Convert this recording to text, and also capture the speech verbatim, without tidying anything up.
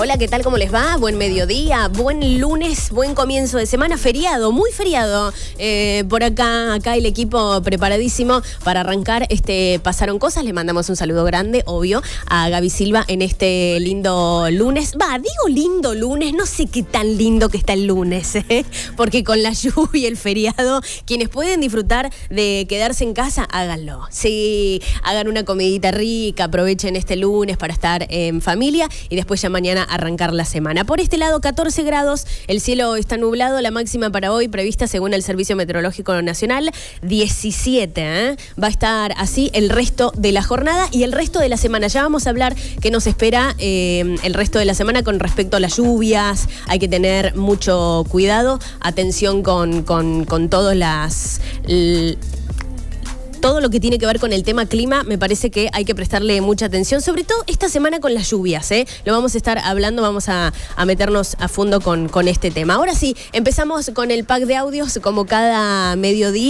Hola, ¿qué tal? ¿Cómo les va? Buen mediodía, buen lunes, buen comienzo de semana, feriado, muy feriado. Eh, por acá, acá el equipo preparadísimo para arrancar este Pasaron Cosas. Le mandamos un saludo grande, obvio, a Gaby Silva en este lindo lunes. Va, digo lindo lunes, no sé qué tan lindo que está el lunes, ¿eh? Porque con la lluvia y el feriado, quienes pueden disfrutar de quedarse en casa, háganlo. Sí, hagan una comidita rica, aprovechen este lunes para estar en familia y después ya mañana arrancar la semana. Por este lado, catorce grados, el cielo está nublado, la máxima para hoy prevista según el Servicio Meteorológico Nacional, diecisiete. ¿eh? Va a estar así el resto de la jornada y el resto de la semana. Ya vamos a hablar qué nos espera eh, el resto de la semana con respecto a las lluvias. Hay que tener mucho cuidado, atención con, con, con todas las... L- Todo lo que tiene que ver con el tema clima, me parece que hay que prestarle mucha atención, sobre todo esta semana con las lluvias, ¿eh? Lo vamos a estar hablando, vamos a, a meternos a fondo con, con este tema. Ahora sí, empezamos con el pack de audios como cada mediodía.